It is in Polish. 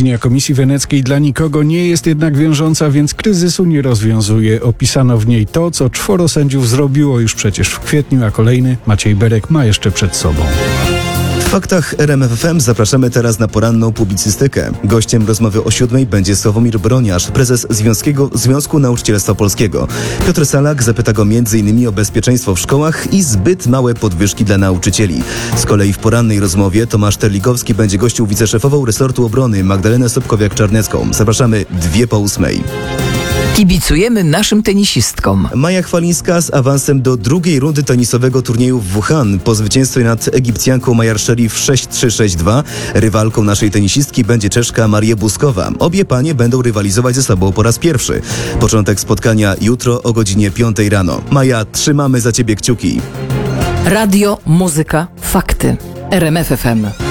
Opinia Komisji Weneckiej dla nikogo nie jest jednak wiążąca, więc kryzysu nie rozwiązuje. Opisano w niej to, co 4 sędziów zrobiło już przecież w kwietniu, a kolejny, Maciej Berek, ma jeszcze przed sobą. W faktach RMF FM zapraszamy teraz na poranną publicystykę. Gościem rozmowy o 7 będzie Sławomir Broniarz, prezes Związku Nauczycielstwa Polskiego. Piotr Salak zapyta go m.in. o bezpieczeństwo w szkołach i zbyt małe podwyżki dla nauczycieli. Z kolei w porannej rozmowie Tomasz Terlikowski będzie gościł wiceszefową resortu obrony Magdalenę Sobkowiak-Czarnecką. Zapraszamy 7:02. Kibicujemy naszym tenisistkom. Maja Chwalińska z awansem do drugiej rundy tenisowego turnieju w Wuhan. Po zwycięstwie nad Egipcjanką Mayar Sherif 6-3-6-2 rywalką naszej tenisistki będzie Czeszka Maria Buskowa. Obie panie będą rywalizować ze sobą po raz pierwszy. Początek spotkania jutro o godzinie 5 rano. Maja, trzymamy za ciebie kciuki. Radio, muzyka, fakty. RMF FM.